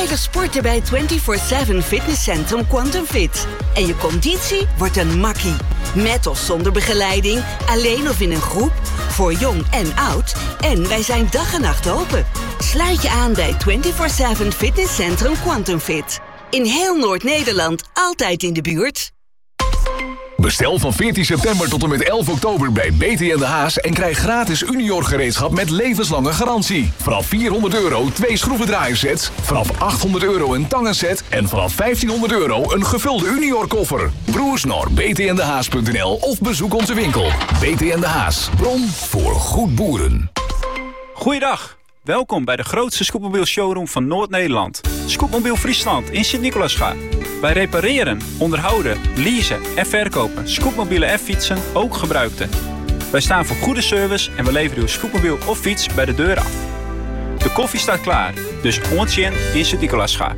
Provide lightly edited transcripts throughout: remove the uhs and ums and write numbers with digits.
veilig sporten bij 24/7 fitnesscentrum Quantum Fit. En je conditie wordt een makkie. Met of zonder begeleiding, alleen of in een groep, voor jong en oud. En wij zijn dag en nacht open. Sluit je aan bij 24/7 fitnesscentrum Quantum Fit. In heel Noord-Nederland, altijd in de buurt. Bestel van 14 september tot en met 11 oktober bij BT en de Haas... en krijg gratis Unior gereedschap met levenslange garantie. Vanaf €400 2 schroevendraaiersets, vanaf €800 een tangenset... en vanaf €1500 een gevulde Unior koffer. Broers naar btndehaas.nl of bezoek onze winkel. BT en de Haas, bron voor goed boeren. Goeiedag, welkom bij de grootste scootmobiel showroom van Noord-Nederland. Scootmobiel Friesland in Sint-Nicolaasga. Wij repareren, onderhouden, leasen en verkopen scootmobielen en fietsen, ook gebruikte. Wij staan voor goede service en we leveren uw scootmobiel of fiets bij de deur af. De koffie staat klaar, dus ontje in Sint-Nicolaasga.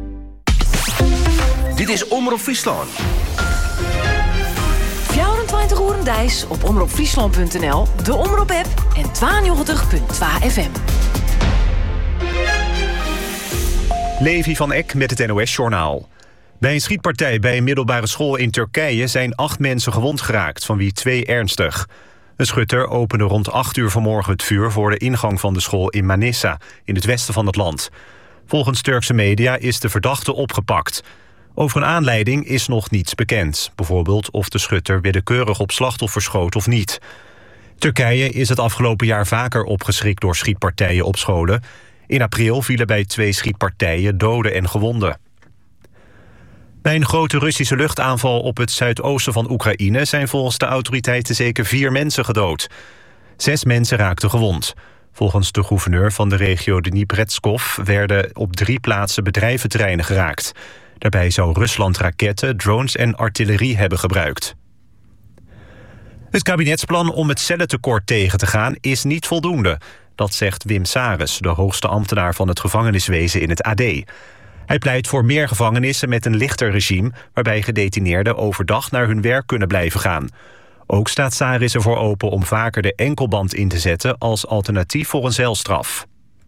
Dit is Omroep Friesland. 24 uur Dijs op omroepfriesland.nl, de Omroep-app en 92.2 FM. Levi van Eck met het NOS-journaal. Bij een schietpartij bij een middelbare school in Turkije zijn 8 mensen gewond geraakt, van wie 2 ernstig. Een schutter opende rond 8 uur vanmorgen het vuur voor de ingang van de school in Manisa, in het westen van het land. Volgens Turkse media is de verdachte opgepakt. Over een aanleiding is nog niets bekend. Bijvoorbeeld of de schutter willekeurig op slachtoffers schoot of niet. Turkije is het afgelopen jaar vaker opgeschrikt door schietpartijen op scholen. In april vielen bij 2 schietpartijen doden en gewonden. Bij een grote Russische luchtaanval op het zuidoosten van Oekraïne zijn volgens de autoriteiten zeker 4 mensen gedood. 6 mensen raakten gewond. Volgens de gouverneur van de regio Dnipretskov werden op 3 plaatsen bedrijventerreinen geraakt. Daarbij zou Rusland raketten, drones en artillerie hebben gebruikt. Het kabinetsplan om het cellentekort tegen te gaan is niet voldoende. Dat zegt Wim Sares, de hoogste ambtenaar van het gevangeniswezen in het AD. Hij pleit voor meer gevangenissen met een lichter regime, waarbij gedetineerden overdag naar hun werk kunnen blijven gaan. Ook staat Saris ervoor open om vaker de enkelband in te zetten als alternatief voor een celstraf.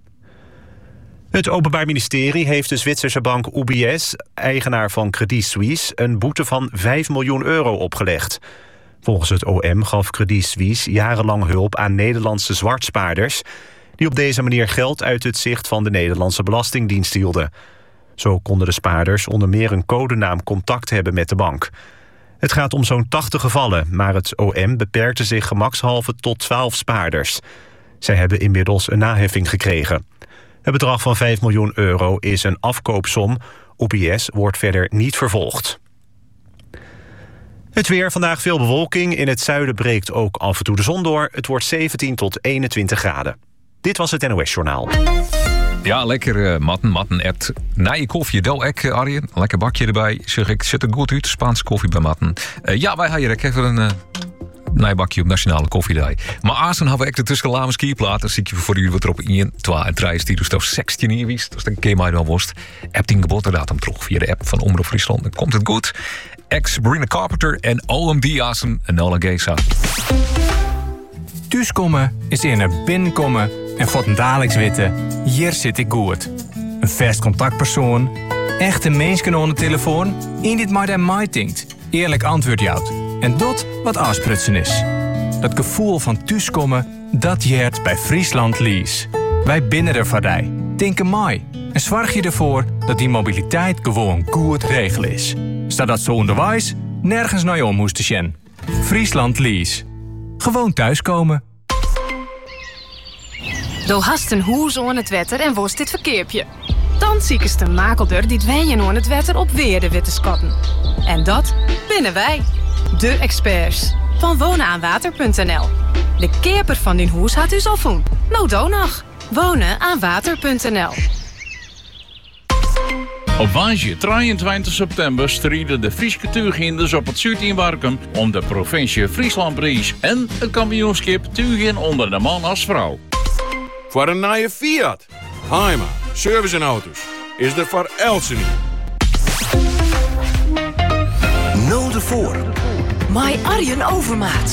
Het Openbaar Ministerie heeft de Zwitserse bank UBS, eigenaar van Credit Suisse, een boete van €5 miljoen opgelegd. Volgens het OM gaf Credit Suisse jarenlang hulp aan Nederlandse zwartspaarders, die op deze manier geld uit het zicht van de Nederlandse Belastingdienst hielden. Zo konden de spaarders onder meer een codenaam contact hebben met de bank. Het gaat om zo'n 80 gevallen, maar het OM beperkte zich gemakshalve tot 12 spaarders. Zij hebben inmiddels een naheffing gekregen. Het bedrag van €5 miljoen is een afkoopsom. UBS wordt verder niet vervolgd. Het weer, vandaag veel bewolking. In het zuiden breekt ook af en toe de zon door. Het wordt 17 tot 21 graden. Dit was het NOS Journaal. Ja, lekker matten, ert. Na je koffie, del ek, Arjen. Lekker bakje erbij. Zeg ik, zit er goed uit. Spaanse koffie bij matten. Ja, wij hebben hier even een nijbakje op nationale koffiedag. Maar aanstaan hebben we echt de tussen lame skiplaat. Dan zie ik je voor jullie wat erop 1, 2 en 3 is die dus 16 hier wist. Dus dan kun je mij wel worst. App die geboortedatum terug via de app van Omroep Friesland. Dan komt het goed. Ex Sabrina Carpenter en OMD Assen en Nola Gesa. Thuiskomen is in er binnenkomen en voor het dagelijks weten, hier zit ik goed. Een vast contactpersoon, echte mensen aan de telefoon, in dit maar en mij tinkt, eerlijk antwoord jouwt. En dat wat afsprutsen is. Dat gevoel van thuiskomen, dat jeert bij Friesland Lease. Wij binnen er voor die, denken mij. En zorg je ervoor dat die mobiliteit gewoon goed regel is. Zodat zo onderwijs nergens naar je om moesten sjen. Friesland Lease. Gewoon thuiskomen. Do hast een hoes aan het wetter en worst dit verkeerpje. Dan zie ik de makelder die dweenjen aan het wetter op weer de witte skatten. En dat binnen wij. De experts van wonenaanwater.nl. De keeper van die hoes had u al voen. Nou dan nog. Wonenaanwater.nl. Op woensdag 23 september strijden de Frieske tuurginders op het Zuid in Warkum om de provincie Frieslandprijs en het kampioenschap tuurgin onder de man als vrouw. Voor een nieuwe Fiat, Heima, service en auto's is er voor Elsen. Nul ervoor. My Arjen Overmaat.